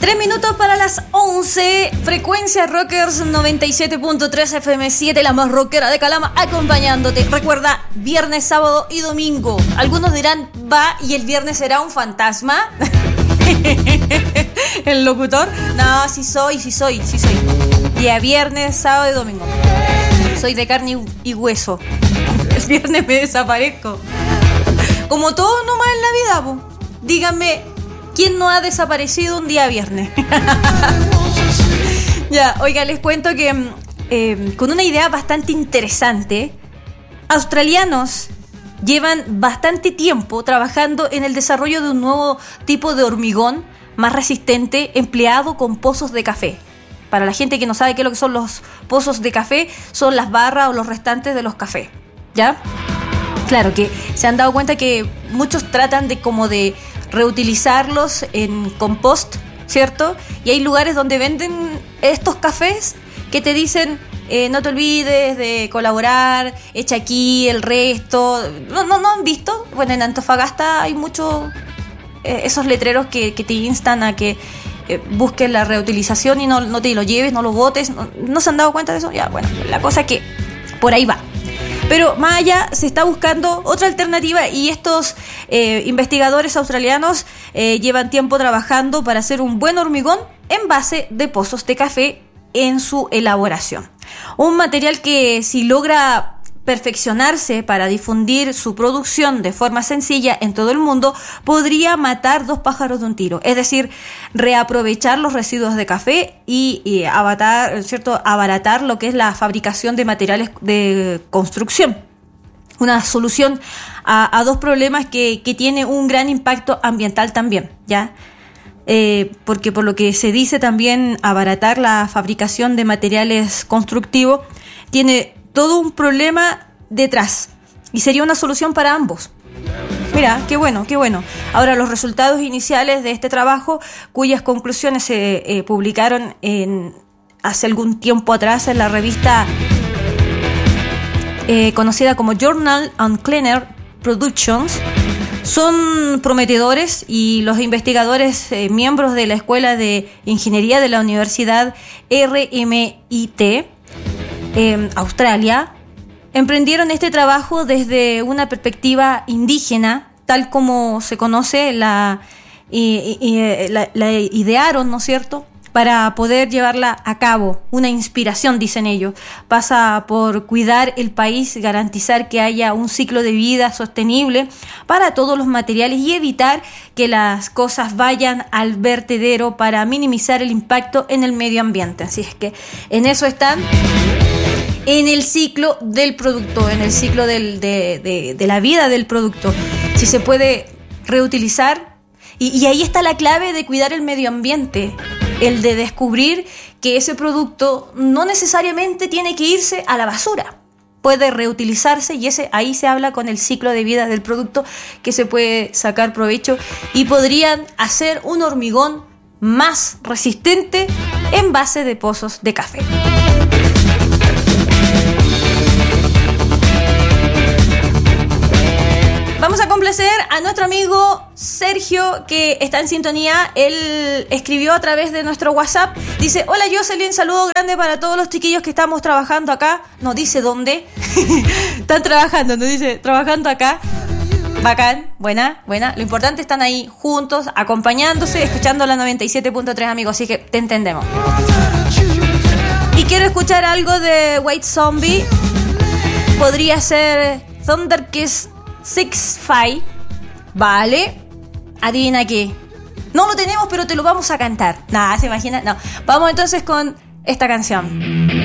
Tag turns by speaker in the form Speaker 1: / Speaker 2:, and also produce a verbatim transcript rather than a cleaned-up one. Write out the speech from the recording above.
Speaker 1: Tres minutos para las once. Frecuencia Rockers noventa y siete punto tres F M siete, la más rockera de Calama, acompañándote. Recuerda, viernes, sábado y domingo. Algunos dirán, va y el viernes será un fantasma. El locutor. No, sí soy, sí soy, sí soy. Día viernes, sábado y domingo. Soy de carne y hueso. El viernes me desaparezco. Como todo nomás en la vida, po. Díganme, ¿quién no ha desaparecido un día viernes? Ya, oiga, les cuento que eh, con una idea bastante interesante, australianos llevan bastante tiempo trabajando en el desarrollo de un nuevo tipo de hormigón más resistente empleado con pozos de café. Para la gente que no sabe qué es lo que son los pozos de café, son las barras o los restantes de los cafés, ¿ya? Claro que se han dado cuenta que muchos tratan de como de reutilizarlos en compost, ¿cierto? Y hay lugares donde venden estos cafés que te dicen eh, no te olvides de colaborar, echa aquí el resto. No, no, no han visto. Bueno, en Antofagasta hay muchos eh, esos letreros que, que te instan a que eh, busques la reutilización y no, no te lo lleves, no lo botes. No, ¿no se han dado cuenta de eso? Ya, bueno, la cosa es que por ahí va. Pero más allá se está buscando otra alternativa y estos eh, investigadores australianos eh, llevan tiempo trabajando para hacer un buen hormigón en base de pozos de café en su elaboración. Un material que, si logra perfeccionarse para difundir su producción de forma sencilla en todo el mundo, podría matar dos pájaros de un tiro. Es decir, reaprovechar los residuos de café y, y abaratar, ¿cierto? abaratar lo que es la fabricación de materiales de construcción. Una solución a, a dos problemas que, que tiene un gran impacto ambiental también, ¿ya? Eh, porque por lo que se dice también, abaratar la fabricación de materiales constructivos tiene todo un problema detrás y sería una solución para ambos. Mira, qué bueno, qué bueno. Ahora, los resultados iniciales de este trabajo, cuyas conclusiones se eh, publicaron en, hace algún tiempo atrás en la revista eh, conocida como Journal on Cleaner Productions, son prometedores y los investigadores eh, miembros de la Escuela de Ingeniería de la Universidad R M I T Eh, Australia, emprendieron este trabajo desde una perspectiva indígena, tal como se conoce, la, y, y, la, la idearon, ¿no es cierto?, para poder llevarla a cabo. Una inspiración, dicen ellos, pasa por cuidar el país, garantizar que haya un ciclo de vida sostenible para todos los materiales y evitar que las cosas vayan al vertedero para minimizar el impacto en el medio ambiente. Así es que en eso están. En el ciclo del producto, en el ciclo del, de, de, de la vida del producto. Si se puede reutilizar. Y, y ahí está la clave de cuidar el medio ambiente. El de descubrir que ese producto no necesariamente tiene que irse a la basura. Puede reutilizarse y ese ahí se habla con el ciclo de vida del producto, que se puede sacar provecho. Y podrían hacer un hormigón más resistente en base de pozos de café. Vamos a complacer a nuestro amigo Sergio, que está en sintonía. Él escribió a través de nuestro WhatsApp. Dice: hola Jocelyn, saludo grande para todos los chiquillos que estamos trabajando acá. No dice dónde. Están trabajando, no dice trabajando acá. Bacán, buena, buena. Lo importante, están ahí juntos, acompañándose, escuchando la noventa y siete punto tres, amigos. Así que te entendemos. Y quiero escuchar algo de White Zombie. Podría ser Thunder Kiss Six Five. Vale. Adivina qué. No lo tenemos, pero te lo vamos a cantar. Nada, ¿se imagina? No. Vamos entonces con esta canción.